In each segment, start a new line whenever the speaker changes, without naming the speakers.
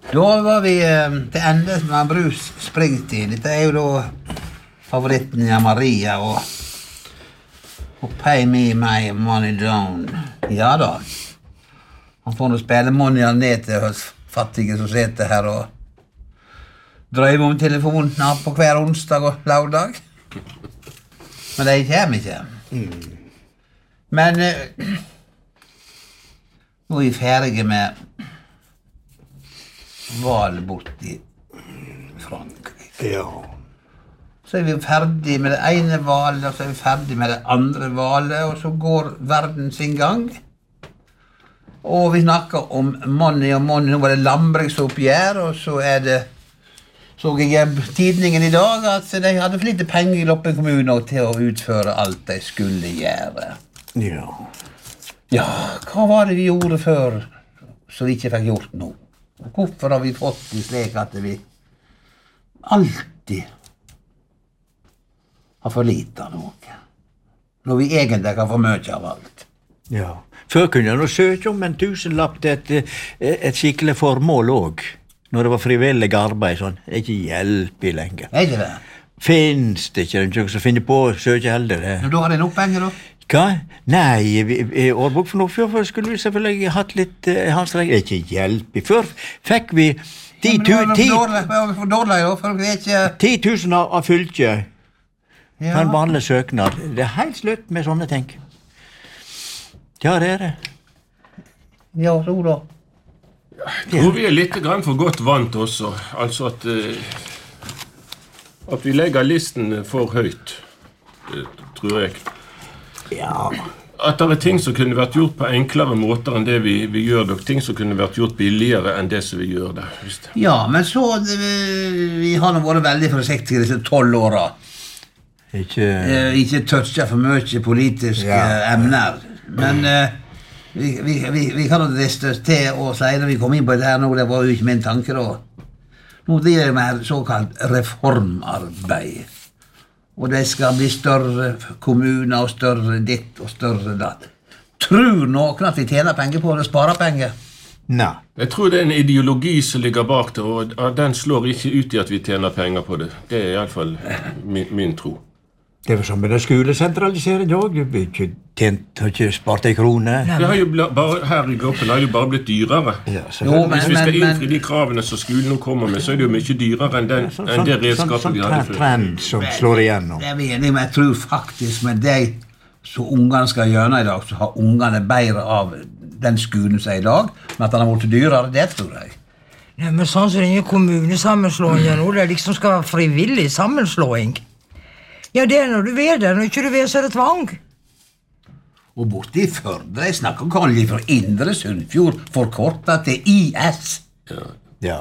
Då var vi till ändes med Bruce Springsteen. Det är ju då favoriten av Maria och Pay Me My Money Down. Ja då. Han får nog spela money ned till oss fattiga som sitter här och dröjer om telefonerna på hver onsdag och lördag. Men det kommer inte. Men nu är vi färdiga med val bort i Frankrike.
Ja.
Så är vi färdiga med det ene valet, och så är vi färdiga med det andre valet, og så går verden sin gang. Og vi snakker om money og money. Nå var det landbruksoppgjør, og så er det så jeg i tidningen i dag at de hadde for lite penger i Loppen kommune til å utføre alt de skulle gjøre.
Ja.
Ja, hva var det vi gjorde før så vi ikke fikk gjort noe? Og hvorfor har vi fått det slik at vi alltid har for lite av noe? Når vi egentlig kan få mye av alt.
Ja. Før kunne jeg søke om en tusenlapp til et skikkelig formål også. Når det var frivillig arbeid, sånn. Det er ikke hjelp i lenger.
Er ikke det?
Finns det ikke noen som finner på å søke heller det?
Men da har de nok penger, da?
Hva? Nei, i Årbok for noe før skulle vi selvfølgelig hatt litt hans regler. Det er ikke hjelp. Før fikk vi 10 000 av fylke på en vanlig søknad. Det er helt slutt med sånne ting. Ja, det er det.
Ja, så da.
Jeg tror vi er litt grann for godt vant også. Altså at vi legger listen for høyt, tror jeg.
Ja.
At det er ting som kunne vært gjort på enklere måter enn det vi gjør det, og ting som kunne vært gjort billigere enn det som vi gjør det.
Ja, men så vi har nå vært veldig forsiktige disse 12 årene. Ikke toucha for mye politiske emner. Men vi kan jo driste til å si når vi kom inn på det her nå, det var jo ikke min tanke da. Nå driver det med såkalt reformarbeid. Og det skal bli større kommuner og større ditt og større datt. Tror noen at vi tjener penger på det, sparer penger?
Nei.
Jeg tror det er en ideologi som ligger bak det, og den slår ikke ut i at vi tjener penger på det. Det er i alle fall min tro.
Det var som med det skolesentraliseringen også. Vi har ikke spart en krone.
Det har jo bare, her i Gloppen har jo bare blitt dyrere.
Ja,
hvis vi skal innfri de kravene som skolen nå kommer med, så er det jo mye dyrere enn det redskapet de hadde før.
Sånn trend som slår igjennom.
Det er vi enige, men jeg tror faktisk med det som ungene skal gjøre i dag, så har ungene bedre av den skolen som er i dag, men at den har vært dyrere, det tror jeg.
Nei, men sånn som denne kommunesammenslåingen nå, det liksom skal være frivillig sammenslåing. Ja, det er når du vet det, når ikke du vet så er det tvang.
Og borte i Førde, jeg snakker om kallet for Indre Sunnfjord, forkortet til IS.
Ja.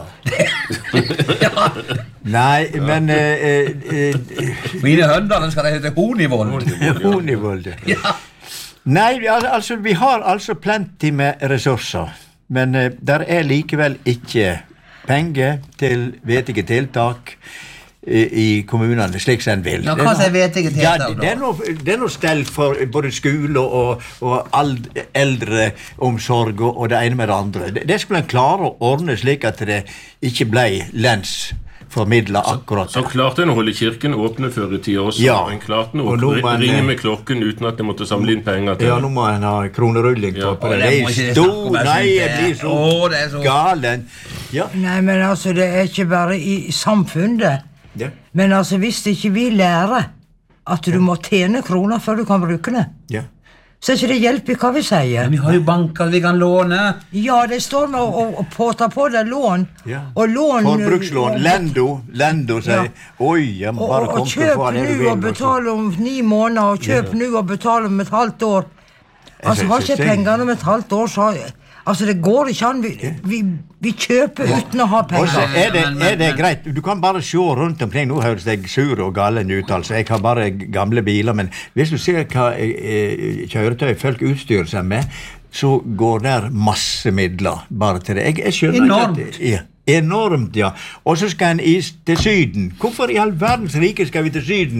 Nei, men...
Mine høndene skal det hete Honivold.
Honivold,
ja.
Nei, altså, vi har altså plenty med ressurser, men der er likevel ikke penger til vetige tiltak i kommunene, slik som en vil.
Ja, hva er vetige tiltak da?
Det er noe stelt for både skole og eldreomsorg og det ene med det andre. Det skulle en klare å ordne slik at det ikke ble lensformidlet akkurat.
Så klarte en å holde kirken åpne før i tida også.
Ja.
En klarte å ringe med klokken uten at en måtte samle inn penger til.
Ja, nå må en ha kronerulling på det. Det er stor, nei, jeg blir så galen. Ja.
Nei, men altså, det er ikke bare i samfunnet.
Ja.
Men altså, hvis ikke vi lærer at du må tjene kroner før du kan bruke det, så er ikke det hjelp i hva vi sier.
Men vi har jo banker vi kan låne.
Ja, det står med å påta på det lån. Og lån...
Forbrukslån, Lendo sier, oi, jeg må bare komme til å få det du vil.
Og kjøp nu og betale om 9 måneder, og kjøp nu og betale om et halvt år. Altså, har ikke pengene om et halvt år, så... Altså, det går ikke an. Vi kjøper uten å ha penger.
Og så er det greit. Du kan bare se rundt omkring. Nå høres jeg sur og galen ut, altså. Jeg har bare gamle biler, men hvis du ser hva kjøretøy folk utstyrer seg med, så går der masse midler bare til det. Jeg skjønner
enormt.
Ikke at enormt, ja. Og så skal en til Syden. Hvorfor i all verdens rike skal vi til Syden?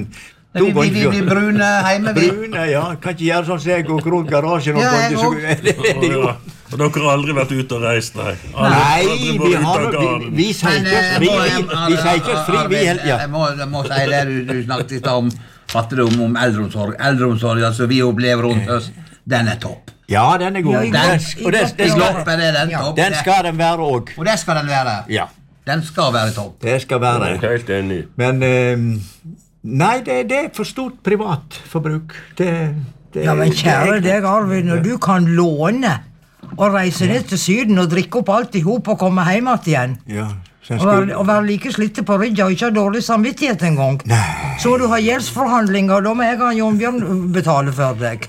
Vi blir brune hjemme, vi.
Brune, ja. Kan ikke gjøre sånn som jeg går rundt garasjen og
Ja, jeg
så,
også.
Og dere har aldri vært ute og reist, nei?
Nei, vi sier ikke oss fri, vi sier ikke oss fri, vi helt, ja.
Jeg må si det du snakket i stad om fattigdom, om eldreomsorg. Eldreomsorg, altså vi opplever rundt oss, den er topp.
Ja, den er god.
Ja,
Og den
topp.
den skal den være også.
Og det skal den være.
Ja,
Den skal være topp.
det skal være.
Jeg er helt enig.
Men, nei, det er for stort privat forbruk.
Ja, men kjære deg, Arvid, når du kan låne og reise ned til Syden og drikke opp alt i hop og komme hjem igjen,
Ja, sen
og være like slitte på ryggen og ikke ha dårlig samvittighet en gang,
Nei.
så må du ha gjeldsforhandlinger, og da må jeg og Jon Bjørn betale for deg.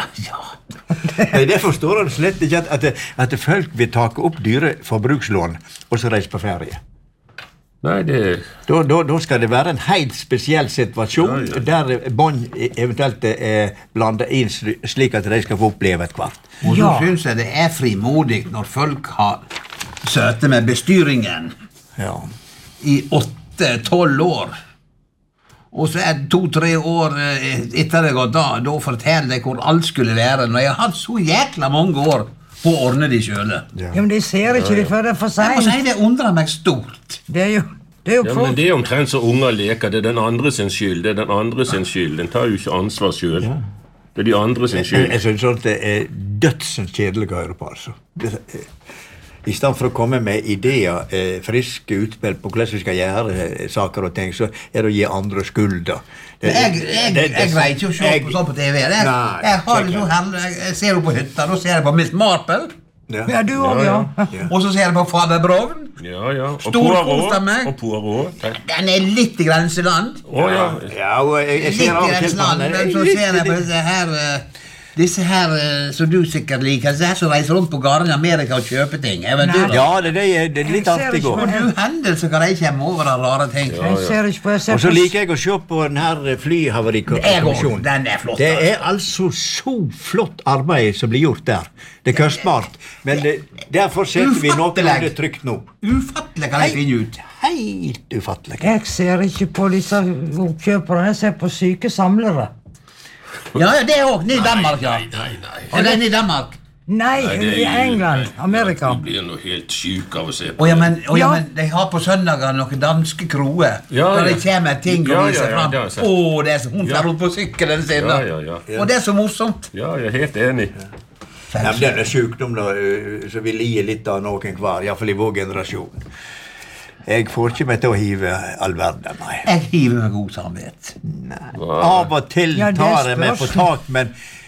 Nei, det forstår han slett ikke at folk vil take opp dyre forbrukslån og så reise på ferie.
Nei, det
Da skal det være en helt spesiell situasjon der bånd eventuelt er blandet inn slik at de skal få oppleve et kvart.
Og så
Ja.
synes jeg det er frimodig når folk har søte med bestyringen
Ja.
i 8-12 år. Og så er det 2-3 år etter det gått da forteller jeg hvor alt skulle være. Når jeg har hatt så jækla mange år på å ordne de sjøle.
Ja, men de ser ikke det før det er for
Jeg må
sent.
si det undrer meg stort.
Det er jo
Ja, men
flott.
det er omtrent så unger leker. Det er den andre sin skyld. Det er den andre sin skyld. Den tar jo ikke ansvar selv. Det er de andre sin skyld.
Jeg synes sånn at det er dødsens kjedelig å høre på, altså. I stedet for å komme med ideer, friske utspill på hvordan vi skal gjøre saker og ting, så er det å gi andre skulda.
Jeg greier ikke å se på sånn på TV. Jeg har det så herlig. Jeg ser jo på hytta, da ser jeg på Miss Marple.
Ja, du òg, ja.
Og så ser jeg på Fader Brown.
Ja, ja. Og
Storkost meg.
Og Poirot.
Den er litt i grenseland.
Å ja.
Ja, og jeg
Litt
ser av
i
og til på
grenseland,
den.
men så ser jeg på disse her som du sikkert liker, disse her som reiser rundt på gården i Amerika og kjøper ting. Eventyr.
Ja, det er litt
Jeg ser
artig
ikke
å
Og du hendelser hva de kommer over av rare ting.
Jeg ser ikke på, jeg ser
Og så
på
liker jeg å se på denne
Jeg går,
flyhavarikommisjonen.
den er flott.
Det er altså så flott arbeid som blir gjort der. Det er kostbart. Men derfor setter vi noe trygt nå.
Ufattelig hva de finner ut.
Helt ufattelig.
Jeg ser ikke på disse oppkjøperne, jeg ser på syke samlere.
Ja, det er også. Nede i Danmark, ja.
Nei.
Og det er nede i Danmark.
Nei, i England, Amerika.
Du blir noe helt syk av å se på.
Å ja, men
Ja.
de har på søndager noen danske kroer.
Ja,
Der
ja.
det kommer ting
Ja,
og viser
ja,
fram.
det har jeg sett.
Å, det er så hun
Ja.
tar rundt på sykkelen sin.
Ja,
da.
ja.
Og det er så morsomt.
Ja, jeg er helt enig.
Ja, men denne sykdom da, så vi lider litt av noen hver, iallfall i vår generasjon. Jeg får ikke meg til å hive all verden, nei.
Jeg hiver med god samvittighet.
Av og til
Ja, det
tar jeg meg på
spørs.
tak, men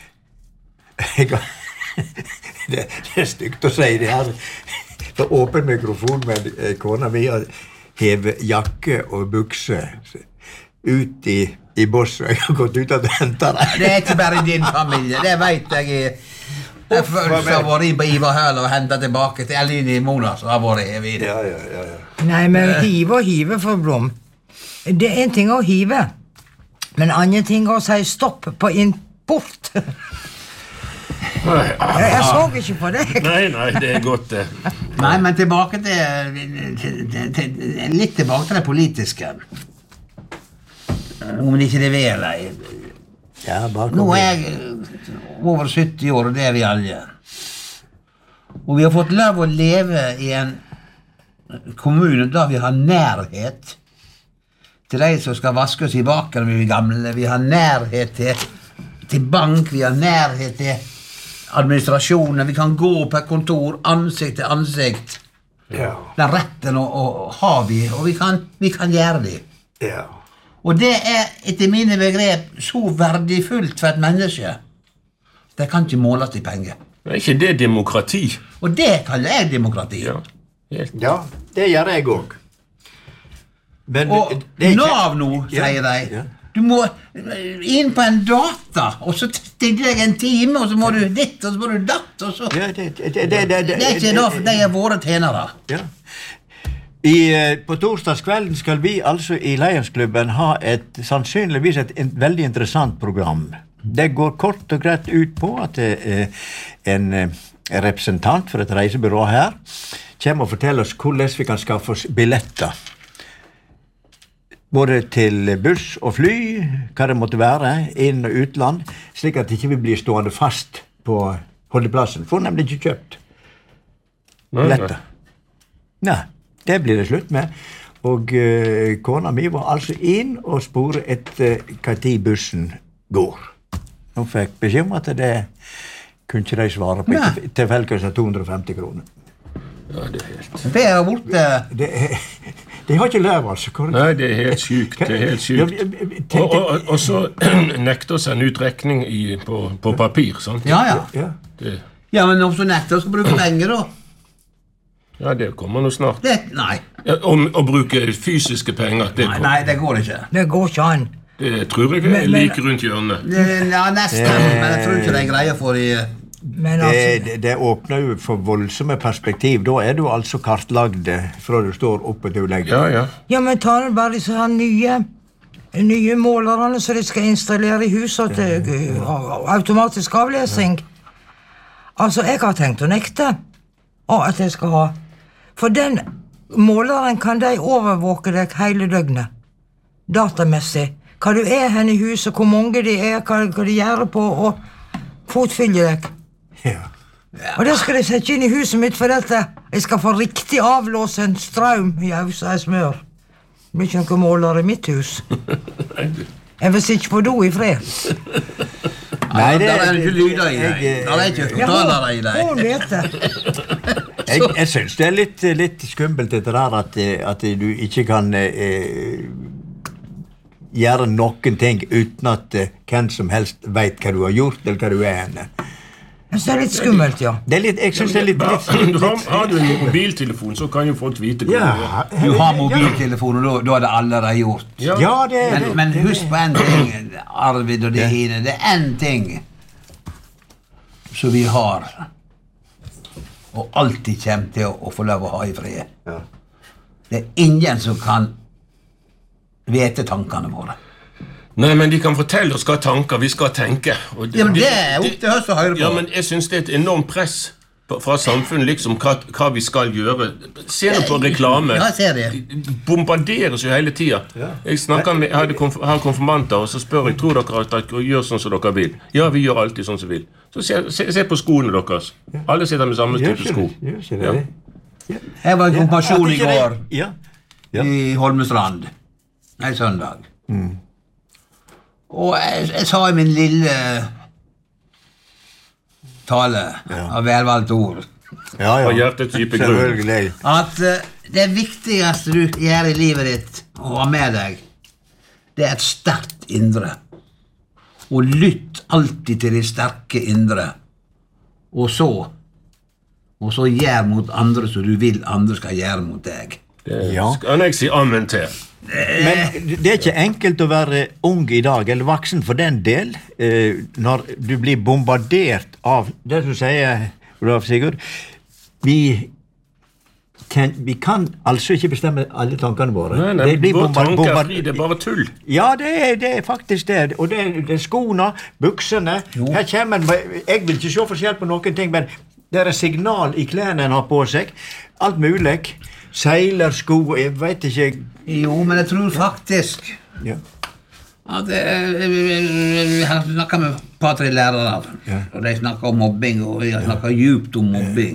det er stygt å si det her. For åpen mikrofon med kona mi har hevet jakke og bukse ut i bosset. Jeg har gått ut og hentet det.
Det er ikke bare i din familie, det vet jeg. Jeg har vært inn på Ivar Høl og hentet tilbake til Eline i Mona, som har vært hevet i det.
Ja.
Nei, men hive og hive for Blom. Det er en ting å hive, men en annen ting å si stopp på import. Jeg så ikke på deg.
Nei, det er godt, det.
Nei, men tilbake litt tilbake til det politiske. Om det ikke leverer.
Ja, bare
Nå
kom
er
igjen.
jeg over 70 år, og det er vi alle. Og vi har fått lov å leve i en kommune der vi har nærhet til de som skal vaske oss i baken når vi er gamle. Vi har nærhet til bank, vi har nærhet til administrasjonen. Vi kan gå på et kontor ansikt til ansikt.
Ja.
Den retten å ha vi, og vi kan gjøre det.
Ja.
Og det er etter mine begrep så verdifullt for et menneske. Det kan ikke måles i penger.
Er ikke det demokrati?
Og det kaller jeg demokrati.
Ja, helt.
Ja, det gjør jeg òg.
Og Nav nå, sier de.
Ja.
Du må inn på en data, og så stiller jeg en time, og så må du ditt, og så må du datt, og så
Ja,
Det er ikke da, for de er våre tjenere.
Ja. På torsdagskvelden skal vi altså i Lionsklubben ha sannsynligvis et veldig interessant program. Det går kort og greit ut på at en representant for et reisebyrå her kommer og forteller oss hvordan vi kan skaffe oss billetter både til buss og fly, hva det måtte være, inn- og utland, slik at ikke vi blir stående fast på holdeplassen. For nemlig ikke kjøpt billetter. Nei, det blir det slutt med. Og kona mi var altså inn og spore etter hva tid bussen går. Hun fikk beskjed om at det kunne ikke de svare på til felkes 250 kroner.
Ja, det helt...
Det borte.
De har ikke lært, altså.
Nei, det helt sykt. Det helt sykt. Og så nekter seg en utrekning på papir, sant?
Ja.
Det...
Ja, men om så nekter å bruke penger, da.
Ja, det kommer nå snart.
Nei.
Ja, å bruke fysiske penger, det kommer.
Nei, det går ikke.
Det går ikke an.
Det tror jeg er like rundt hjørnet.
Ja, nesten, men jeg tror ikke det er greie for
Det åpner jo for voldsomme perspektiv. Da er du altså kartlagd fra du står oppe til du legger.
Ja.
Men ta det bare disse her nye målerne som de skal installere i huset til automatisk avlesing. Altså, jeg har tenkt å nekte at jeg skal ha. For den måleren kan de overvåke deg hele døgnet. Datamessig. Hva du er hen i huset, hvor mange de er, hva de gjør på, og fotfølge deg.
Ja.
Og det skal de sette inn i huset mitt, for dette. Jeg skal få riktig avlåse en strøm i ausa i smør. Det blir ikke noen måler i mitt hus. Jeg vil sitte på do i fred.
Nei, det er ikke lyder i deg. Det er ikke høyttaler i deg.
Hun vet det.
Jeg synes det er litt skummelt etter at du ikke kan gjøre noen ting uten at hvem som helst vet hva du har gjort, eller hva du er henne.
Jeg synes det er litt skummelt, ja.
Jeg synes det er litt...
Har du en mobiltelefon, så kan jo folk vite hva du er.
Du har mobiltelefon, og da er det allerede gjort.
Ja, det er det.
Men husk på en ting, Arvid og det hine. Det er en ting som vi har, og alltid kommer til å få lov å ha i fred.
Ja.
Det er ingen som kan vite tankene våre.
Nei, men de kan fortelle oss hva tanker vi skal tenke.
Ja, men det er opp til oss å høre på.
Ja, men jeg synes det er et enormt press fra samfunnet, liksom, hva vi skal gjøre. Se nå på reklame.
Ja, jeg ser det.
De bombarderes jo hele tiden. Jeg har konfirmanter, og så spør jeg, tror dere at dere gjør sånn som dere vil? Ja, vi gjør alltid sånn som vi vil. Så se på skoene deres. Alle sitter med samme type sko.
Jeg var i konfirmasjon i går i Holmestrand. En søndag. Og jeg sa i min lille tale av velvalgte ord
og hjertets dype grunn
at det viktigste du gjør i livet ditt og har med deg, det er et sterkt indre. Og lytt alltid til de sterke indre. Og så gjør mot andre så du vil andre skal gjøre mot deg.
Det kan jeg si amen til.
Men det er ikke enkelt å være ung i dag, eller voksen for den del, når du blir bombardert av det du sier, Olav Sigurd. Vi kan altså ikke bestemme alle tankene våre.
Nei, våre tanker er fri, det er bare tull.
Ja, det er faktisk det. Og det er skoene, buksene. Her kommer jeg vil ikke se forskjell på noen ting, men det er signal i klærne en har på seg. Alt mulig. Seilersko, jeg vet ikke.
Jo, men jeg tror faktisk at vi har snakket med et par-tre lærere, og de snakker om mobbing, og vi har snakket djupt om mobbing.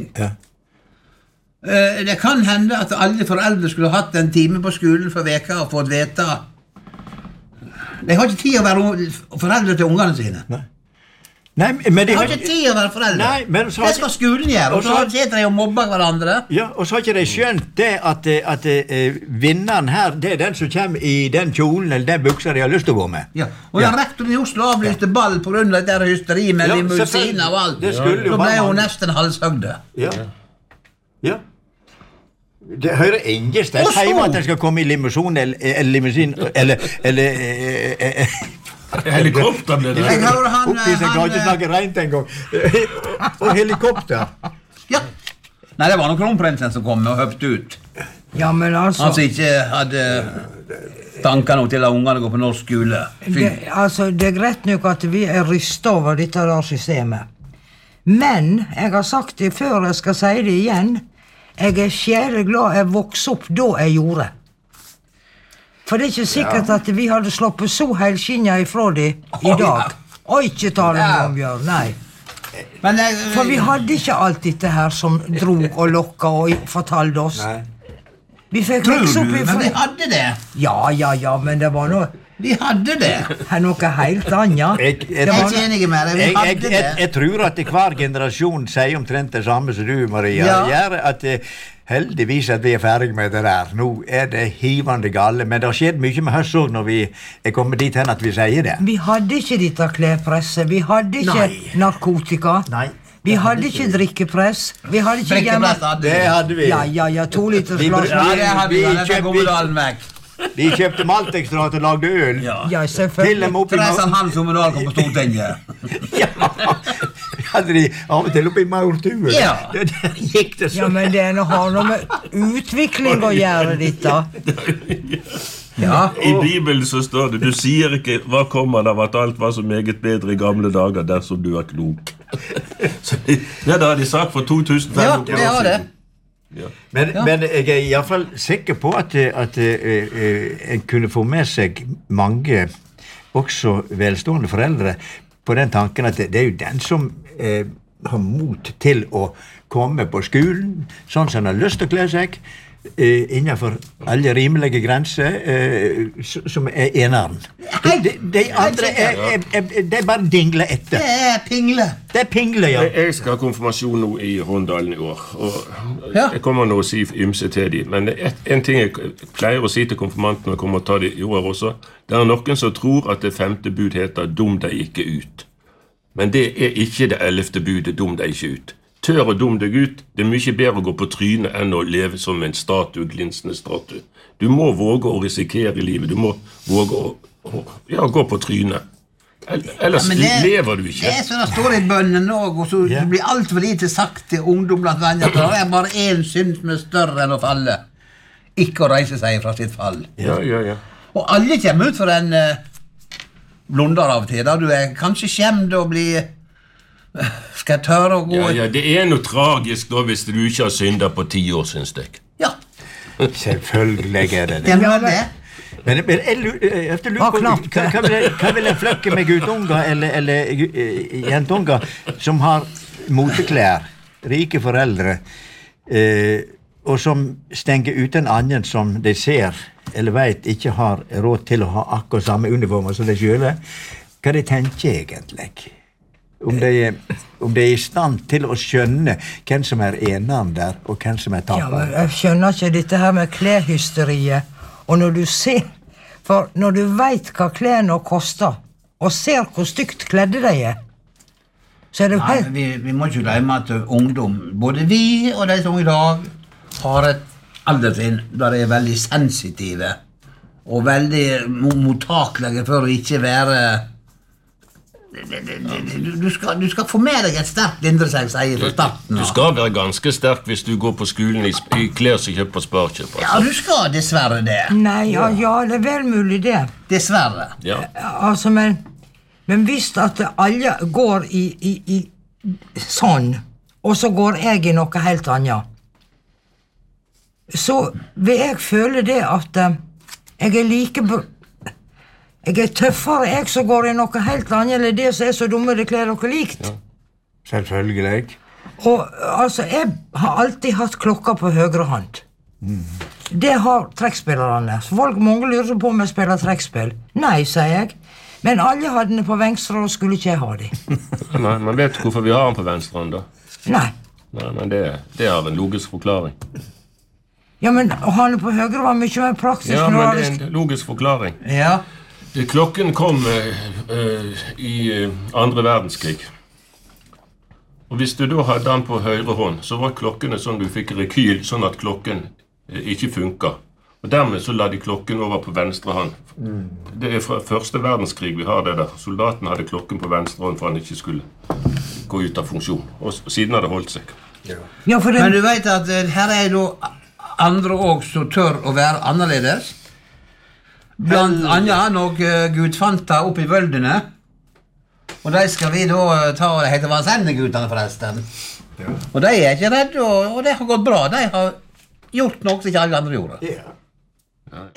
Det kan hende at alle foreldre skulle hatt en time på skolen for veka og fått vite. De har ikke tid å være foreldre til ungene sine.
Nei, men
de har ikke tid å være foreldre.
Nei, men
det skal skolen gjøre, og så sitter de og mobber hverandre.
Ja, og så har ikke de skjønt det at vinneren her, det er den som kommer i den kjolen eller den buksa de har lyst til å gå med.
Ja, og rektoren i Oslo avlyste ball på grunn av det der hysteri med limousin av alt. Da ble hun nesten halshøgde.
Ja. Det hører ingen sted hjemme at den skal komme i limousin eller
helikopter ble det.
Jeg kan ikke snakke rent en gang. Og helikopter.
Ja. Nei, det var nok kronprinsen som kom og høpte ut.
Ja, men altså...
Han som ikke hadde tanker nok til at ungene går på norsk skole.
Det er greit nok at vi er rystet over dette der systemet. Men, jeg har sagt det før, jeg skal si det igjen, jeg er sjære glad jeg vokste opp da jeg gjorde. For det er ikke sikkert at vi hadde sloppet så helskinnet ifra de I dag. Og ikke tale om Bjørn, nei.
Men
For vi hadde ikke alt dette her som drog og lokka og fortalte oss. Vi fikk
tror
vekse
du,
opp
men vi hadde det.
Ja, men det var noe...
Vi hadde det.
Noe helt annet.
Jeg er ikke enig med deg, vi hadde det.
Jeg tror at hver generasjon sier omtrent det samme som du, Maria.
Ja.
Gjør at heldigvis at vi er ferdig med det der. Nå er det hivende gale, men det har skjedd mye med oss også når vi er kommet dit hen at vi sier det.
Vi hadde ikke dette klespresset, vi hadde ikke narkotika.
Nei.
Vi hadde ikke drikkepress. Vi hadde ikke
Drikkepress hadde vi.
Det hadde vi.
Ja, 2 liters glass.
Ja, det hadde vi. Det er Gommedalen vekk.
Vi kjøpte maltekstrat og lagde øl.
Ja, selvfølgelig.
Til dem oppi
Teresa Hans Gommedal kom på Stortinget.
Ja. Hadde de av og til oppi Maurtue.
Ja.
Der gikk det så.
Ja, men det har noe med utvikling å gjøre, dette.
Ja.
I Bibelen så står det, du sier ikke hva kommer det av at alt var så meget bedre I gamle dager dersom du klok. Så det har de sagt for 2500
Ja,
år
det har det.
siden. Ja.
Men jeg er I hvert fall sikker på at en kunne få med seg mange også velstående foreldre på den tanken at det jo den som har mot til å komme på skolen, sånn som han har lyst til å kle seg, innenfor alle rimelige grenser som eneren. De andre de bare dingler etter.
Det er pingle.
Det er pingle, ja.
Jeg skal ha konfirmasjon nå I Rondalen I år, og
Ja.
jeg kommer nå å si ymse til dem, men en ting jeg pleier å si til konfirmantene og kommer å ta det I år også, det noen som tror at det 5. bud heter «Dum deg ikke ut». Men det ikke det 11. budet «Dum deg ikke ut». Tør å dumme deg ut, det mye bedre å gå på trynet enn å leve som en glinsende statue. Du må våge å risikere I livet, du må våge å gå på trynet. Ellers lever du ikke.
Det så det står I bønnen også, og så det blir alt for lite sagt til ungdom blant venner. Det bare en synd som større enn å falle. Ikke å reise seg fra sitt fall.
Ja.
Og alle kommer ut for en blunder av og til, da du kanskje skjemt og blir... Skal jeg tørre å gå...
Ja, det noe tragisk da hvis du ikke har syndet på 10 år, synes jeg.
Ja,
Selvfølgelig det.
det var det.
Men jeg lurer på, hva vil en fløkke med guttunger eller jentunger som har moteklær, rike foreldre, og som stenger ut en annen som de ser, eller vet ikke har råd til å ha akkurat samme uniformer som de selv, hva de tenker egentlig? Om de I stand til å skjønne hvem som eneren der, og hvem som
Ja,
tapper.
men jeg skjønner ikke dette her med kleshysteriet. Og når du ser... For når du vet hva klærne koster, og ser hvor stygt kledde de så det jo
Nei,
helt...
men vi må ikke glemme at ungdom, både vi og de som I dag, har et alderstrinn der de veldig sensitive, og veldig mottakelige for å ikke være... Du skal få med deg et sterkt lindreseg, sier fra starten.
Du skal være ganske sterk hvis du går på skolen I klær som kjøper på Sparkjøp.
Ja, du skal dessverre det.
Nei, ja, det vel mulig det.
Dessverre.
Ja.
Altså, men hvis at alle går I sånn, og så går jeg I noe helt annet, så vil jeg føle det at jeg like... Jeg tøffere, jeg som går I noe helt annet, eller det som så dumme det kler dere likt.
Ja. Selvfølgelig.
Og altså, jeg har alltid hatt klokka på høyre hand. Det har trekkspillerne. Så folk mange lurer på om jeg spiller trekkspill. Nei, sier jeg. Men alle hadde den på venstre, og skulle ikke jeg ha den.
Nei, man vet hvorfor vi har den på venstre hånd da.
Nei.
Nei, men det har en logisk forklaring.
Ja, men å ha den på høyre var mye mer praktisk.
Ja, men det en logisk forklaring.
Ja.
Klokken kom I andre verdenskrig. Og hvis du da hadde den på høyre hånd, så var klokkene sånn du fikk rekyl, sånn at klokken ikke funker. Og dermed så la de klokken over på venstre hånd. Det fra første verdenskrig vi har det der. Soldaten hadde klokken på venstre hånd for han ikke skulle gå ut av funksjon. Og siden har det holdt seg.
Ja, for
Men du vet at her jo andre også som tør å være annerledes. Blant annet når Gud fant det opp I vøldene. Og de skal vi da ta, det heter Vannsendegutene forresten. Ja. Og de ikke redde, og det har gått bra. De har gjort noe som ikke alle andre gjorde.
Ja.